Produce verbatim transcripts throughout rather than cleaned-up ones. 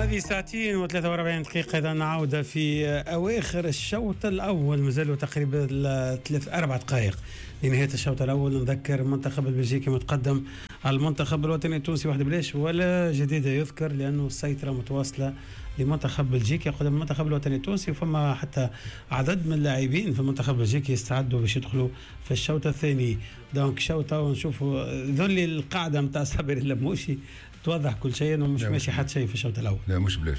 هذه ساعتين وثلاثة وأربعين دقيقة. إذا نعود في أواخر الشوط الأول، مازالوا تقريبا ثلاث أربع دقائق لنهاية الشوط الأول. نذكر المنتخب البلجيكي متقدم على المنتخب الوطني التونسي واحد بلاش، ولا جديدة يذكر لأنه السيطرة متواصلة لمنتخب بلجيكا قدام المنتخب الوطني التونسي. وفما حتى عدد من اللاعبين في المنتخب البلجيكي يستعدوا باش يدخلوا في الشوط الثاني. دونك شوط ونشوفوا ذول القاعدة نتاع صابر اللموشي توضح كل شيء انه مش ماشي حد شيء في الشوط الاول. لا مش بلاش.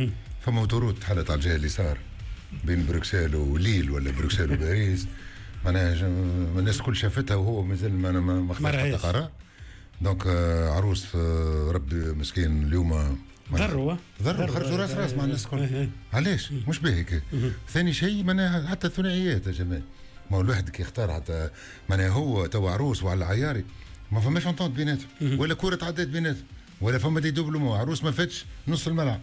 فما طرود تحلت على الجهه اليسار بين بروكسل وليل ولا بروكسل وباريس، معناها الناس كل شافتها وهو مازال ما ما خدش حتى قرار. دونك عروس ربي مسكين اليوم ضروا ضروا خرجوا راس راس مع الناس الكل. علاش مش باهي كي. ثاني شيء معناها حتى الثنائيات يا جماعه، ما هو الواحد كي يختار حتى معناها هو تو عروس وعلى عياري ما فماش انطونت بيناتهم ولا كره تعدات بيناتهم ولا فما دي دوبلومون. عروس ما فاتش نص الملعب،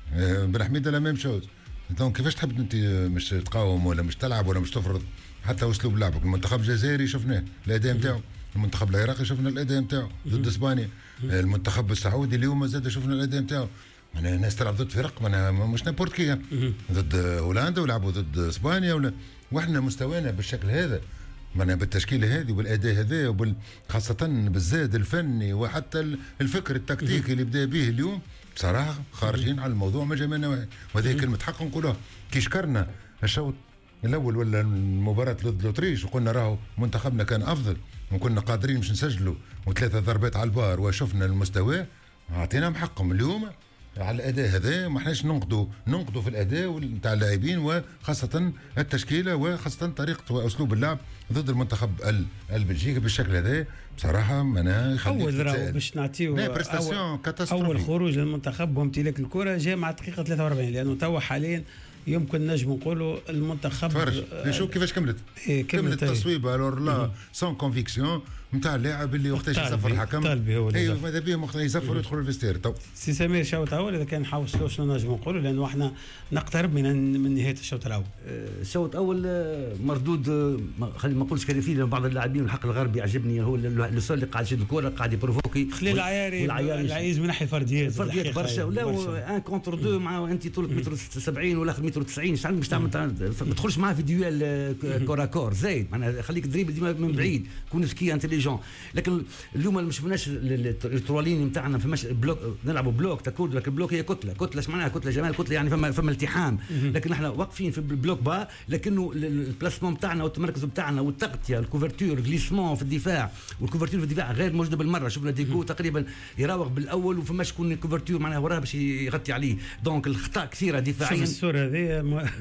بن حميده لا ميم شوز. دونك كيفاش تحب انت مش تقاوم ولا مش تلعب ولا مش تفرض حتى اسلوب لعبك؟ المنتخب الجزائري شفناه الاداء نتاعو، المنتخب العراقي شفنا الاداء نتاعو ضد اسبانيا، المنتخب السعودي اليوم زاد شفنا الاداء نتاعو. معناها الناس تلعب ضد فرق معناها مش نابورت كي، ضد هولندا ولعبوا ضد اسبانيا ولا، واحنا مستوانا بالشكل هذا معناها بالتشكيله هذه والاداء هذا وبال خاصه بالزاد الفني وحتى الفكر التكتيكي اللي بدا به اليوم، بصراحه خارجين على الموضوع من جميع النواحي. وهذه كلمه حق نقولها. كي شكرنا الشوط الاول ولا المباراه ضد الاوتريش وقلنا راهو منتخبنا كان افضل وكنا قادرين مش نسجلوا وثلاثه ضربات على البار وشفنا المستوى، اعطيناهم حقهم. اليوم على الاداء هذا ما احناش ننقدوا ننقدوا في الاداء نتاع اللاعبين وخاصه التشكيله وخاصه طريقه واسلوب اللعب ضد المنتخب البلجيكي بالشكل هذا. بصراحه معناها اول راهو باش نعطيو أول, اول خروج للمنتخب وامتلاك الكره جاء مع دقيقه ثلاثة وأربعين، لانه توا حاليا يمكن نجم نقولوا المنتخب تفرج نشوف كيفاش كملت إيه كملت التصويبه الور لا سون كونفيكسيون نتاع اللاعب اللي وقتاش يصفر الحكم. ايوه ماذا بيه وقت يصفر ويدخل الفيستير. تو سي سمير شوط اول اذا كان حاولوش نجم نقولوا لانه احنا نقترب من من نهايه الشوط الاول. الشوط الاول مردود خلينا ما نقولش كارثي، لان بعض اللاعبين الحق الغربي عجبني هو السول اللي قاعد يشد الكره قاعد يبروفوكي خليل العياري العيز من ناحيه فرديات فرديات برشا ولا ان كونتر دو مع انت طولك متر سبعين ولا متر تسعين شحال باش تعمل ما تدخلش معاه في ديوال كورا كور زايد معناها خليك دريبل ديما من بعيد كون سكي انتيليجون. لكن اليوم ما شفناش الترولين نتاعنا فماش بلوك نلعبوا بلوك تكود لك البلوك هي كتله كتله اش معناها كتله جمال كتله يعني فما فما التحام، لكن احنا واقفين في البلوك با لكنه البلاسمون نتاعنا والتمركز نتاعنا والتغطيه الكوفرتور الجليسمون في الدفاع والكوفرتور في الدفاع غير موجوده بالمره. شفنا ديكو تقريبا يراوغ بالاول وفماش كون الكوفرتور معناها وراه باش يغطي عليه. دونك الخطا كثيره دفاعيا. شوف الصوره هذه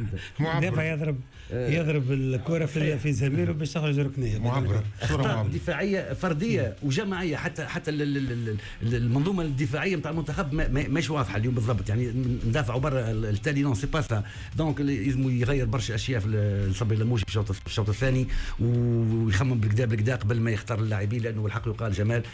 مدافع يضرب يضرب الكره في في زميله باش تخرج ركنيه معبره صوره دفاعيه فرديه وجماعيه. حتى حتى المنظومه الدفاعيه نتاع المنتخب مش واضحه اليوم بالضبط، يعني ندافعوا برا التالي نون سي با سا. دونك لازم يغير برشا اشياء في صبري لموشي في الشوط الثاني ويخمم بالكدا بالكدا قبل ما يختار اللاعبين، لانه الحق يقال جمال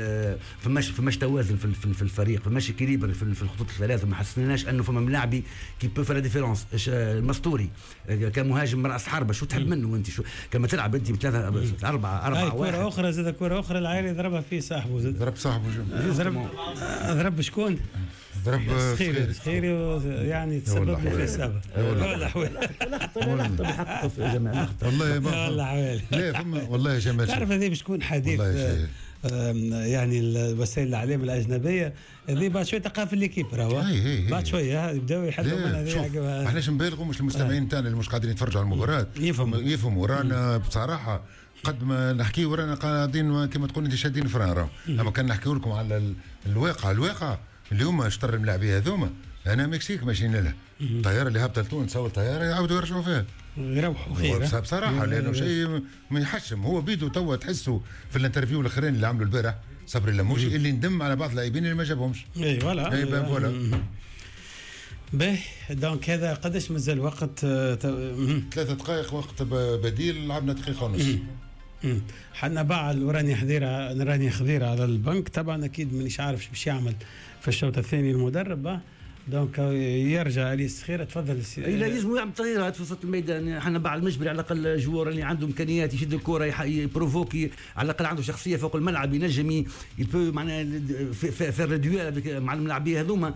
فماش فماش توازن في, في الفريق، فماش اكيليبر في, في الخطوط الثلاثه. ما حسيناش انه فما ملاعبي كي بو فير لا ديفيرونس. المستوري كان مهاجم راس حربه شو تحب منه انت؟ شو كما تلعب انت بثلاثه اربعه اربعه واحد. كره اخرى زاد كره اخرى العيري ضربها في صاحبه زاد ضرب صاحبه ضرب ضرب شكون؟ ضرب خيري خيري يعني تسبب لي في السبب والله حوالي يا جماعه والله والله حوالي لا فما والله يا جماعه تعرف هذه باش تكون حديث يعني الوسائل الاعلام الاجنبيه هذه بعد شويه تلقاها في الليكيب راهو بعد شويه يبداو يحلوا من هذه. احناش نبالغوا مش المستمعين تاعنا اللي مش قاعدين يتفرجوا على المباراه يفهموا يفهموا رانا بصراحه قد ما نحكيو رانا قاعدين كما تقول انت شادين فران راهو، اما كان نحكيو لكم على الواقع. الواقع اليوم اشتر الملاعبيه هذوما انا مكسيك ماشيين لها الطياره اللي هبطت لتونس او الطياره يعاودوا يرجعوا فيها يروحوا خير بصراحه لانه شيء ما يحشم. هو بيدو توا تحسوا في الانترفيو الاخرين اللي عملوا البارح صبري اللموشي اللي ندم على بعض اللاعبين اللي ما جابهمش. اي فوالا اي بان فوالا باهي. دونك هذا قداش مازال وقت؟ ثلاثة دقائق وقت بديل، لعبنا دقيقة ونص. حنا باع وراني حذيره راني خذيره على البنك طبعا اكيد مانيش عارف باش يعمل في الشوط الثاني المدرب. دونك يرجع اليس خير. تفضل. لا لازم يعمل تغييرات في وسط الميدان. احنا بعد المجبري على الاقل جوار اللي عنده امكانيات يشد الكره يبروفوكي، على الاقل عنده شخصيه فوق الملعب ينجم يبو معناها فير دويل مع الملاعبيه هذوما.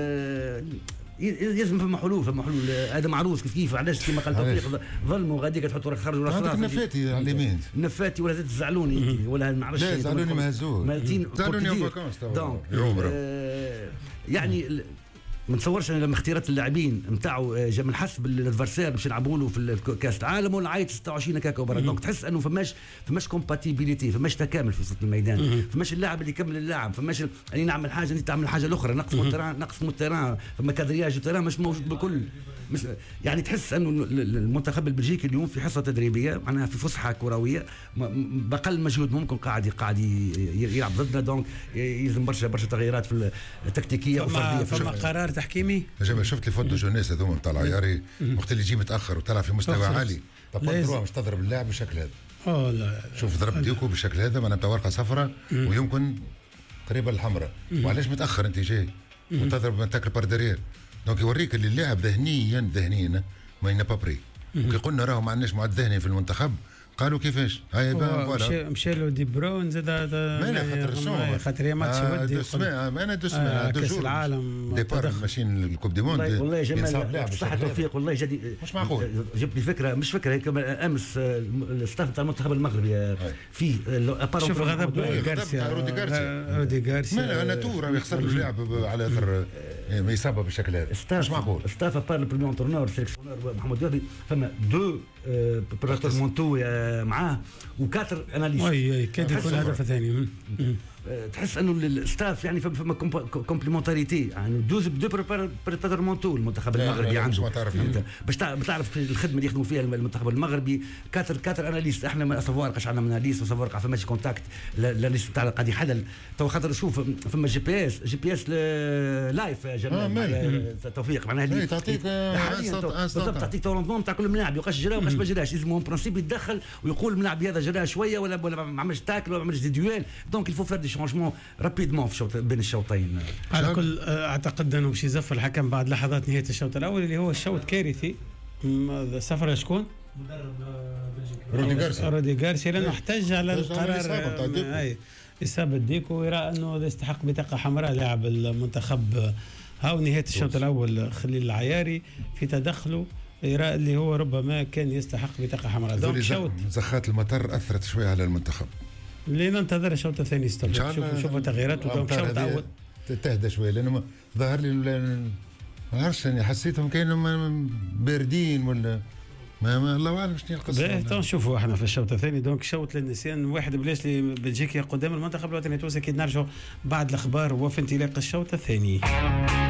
لازم فما حلول فما حلول. هذا معروف كيف كيف. علاش كما قال توفيق ظلموا غاديك تحطوا خرجوا راس راسك. النفاتي على اليمين النفاتي ولا تزعلوني ولا ما عرفتش. لا زعلوني مهزوز زعلوني يوم فاكونس. يعني ما نتصورش انا لما اختيارات اللاعبين نتاعو جا من حسب الادفرسير باش يلعبوا له في كاس العالم ولا عايط ستة وعشرين هكاك وبرا. دونك تحس انه فماش فماش كومباتيبيليتي، فماش تكامل في وسط الميدان، فماش اللاعب اللي يكمل اللاعب، فماش اللي نعمل حاجه انت تعمل حاجه الاخرى. نقص من التيران نقص من التيران، فما كادرياج التيران مش موجود بالكل. مش يعني تحس انه المنتخب البلجيكي اليوم في حصه تدريبيه معناها في فسحه كرويه بقل مجهود ممكن قاعد قاعد يلعب ضدنا. دونك يلزم برشا برشا تغييرات في التكتيكيه وفرديه. فما قرار تحكيمي. شفت لي فوتو جونيس هذوما نتاع العياري وقت اللي يجي متاخر وطلع في مستوى عالي. طب مش تضرب اللاعب بالشكل هذا. اه لا شوف ضرب ديوكو بالشكل هذا معناتها نتاع ورقه صفراء ويمكن قريبه الحمراء. وعلاش متاخر انت جاي وتضرب من تاكل باردرير. دونك يوريك اللي اللاعب ذهنيا ذهنيا ما ينا بابري. وكي قلنا راهو ما عندناش معد ذهني في المنتخب قالوا كيفاش هاي فوالا مشى له دي برون زاد هذا خاطر شنو خاطر ماتش ودي انا دو سمان كاس العالم ديبار ماشيين الكوب دي موند. والله يا جمال صح توفيق والله جدي مش معقول. جبت لي فكره مش فكره هيك امس الستاف تاع المنتخب المغربي في شوف غضب غارسيا رودي غارسيا رودي غارسيا انا تور يخسر اللاعب على اثر ما يصاب بالشكل هذا. مش معقول. ستاف ابار البريمير انترنور سيليكسيونور محمد وهبي فما دو بريباراتور مونتو معاه وكاتر اناليست. اي كاد يكون هدف ثاني. تحس انه الستاف يعني فما كومبليمونتاريتي يعني دوز دو بريباراتور مونتو المنتخب المغربي عنده باش تعرف الخدمه اللي يخدموا فيها المنتخب المغربي. كاتر كاتر اناليست. احنا ما صفوارقش عندنا من اناليست وصفوارق فماش كونتاكت الاناليست تاع قاعد يحلل تو خاطر شوف فما جي بي اس جي بي اس لايف يا جماعه توفيق معناها اللي تعطيك بالضبط تعطيك توروندمون تاع كل ملاعب يوقاش جرا وقاش ما جراش. لازم اون برانسيب يتدخل ويقول الملاعب هذا جرا شويه ولا ولا ما عملش تاكل ولا ما عملش دي دويل. دونك الفو فار دي شونجمون رابيدمون في الشوط بين الشوطين. على كل اعتقد انه باش يزف الحكم بعد لحظات نهايه الشوط الاول اللي هو الشوط كارثي. سفر شكون؟ مدرب رودي غارسيا. رودي غارسيا لانه احتج على القرار اصابه ديكو يرى انه يستحق بطاقه حمراء لاعب المنتخب. هاو نهايه الشوط الاول خليل العياري في تدخله يرى اللي هو ربما كان يستحق بطاقه حمراء. دونك شوط زخات المطر اثرت شويه على المنتخب. اللي ننتظر الشوط الثاني ستوب. شوفوا شوفوا تغييرات. ودونك شوط اول تهدى شويه لانه ظهر لي ما نعرفش يعني حسيتهم كانوا باردين ولا ما, ما الله اعلم شنو القصه. باهي نشوفوا احنا في الشوط الثاني. دونك شوط للنسيان واحد بلاش لبلجيكا قدام المنتخب الوطني التونسي. اكيد نرجعوا بعد الاخبار وفي انطلاق الشوط الثاني.